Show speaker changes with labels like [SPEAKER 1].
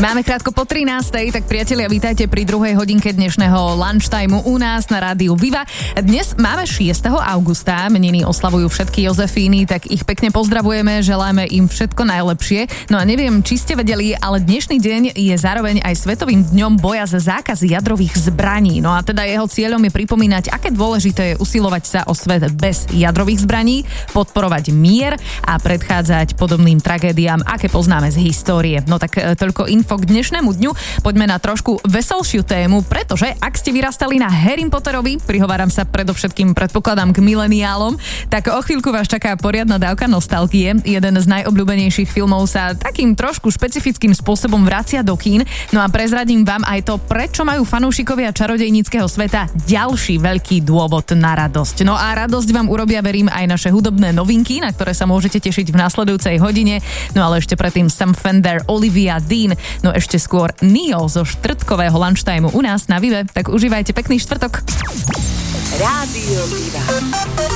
[SPEAKER 1] Máme krátko po 13:00, tak priatelia, vítajte pri druhej hodinke dnešného lunchtimeu u nás na rádiu Viva. Dnes máme 6. augusta, meniny oslavujú všetky Jozefíny, tak ich pekne pozdravujeme, želáme im všetko najlepšie. No a neviem, či ste vedeli, ale dnešný deň je zároveň aj Svetovým dňom boja za zákaz jadrových zbraní. No a teda jeho cieľom je pripomínať, aké dôležité je usilovať sa o svet bez jadrových zbraní, podporovať mier a predchádzať podobným tragédiám, aké poznáme z histórie. No tak toľko info k dnešnému dňu. Poďme na trošku veselšiu tému, pretože ak ste vyrastali na Harry Potterovi, prihováram sa predovšetkým, predpokladám, k mileniálom, tak o chvíľku vás čaká poriadna dávka nostalgie. Jeden z najobľúbenejších filmov sa takým trošku špecifickým spôsobom vracia do kín. No a prezradím vám aj to, prečo majú fanúšikovia čarodejníckeho sveta ďalší veľký dôvod na radosť. No a radosť vám urobia, verím, aj naše hudobné novinky, na ktoré sa môžete tešiť v nasledujúcej hodine. No ale ešte predtým Sam Fender, Olivia Dean, no ešte skôr Nio zo štvrtkového lunchtimeu u nás na Vive. Tak užívajte pekný štvrtok.
[SPEAKER 2] Rádio Viva.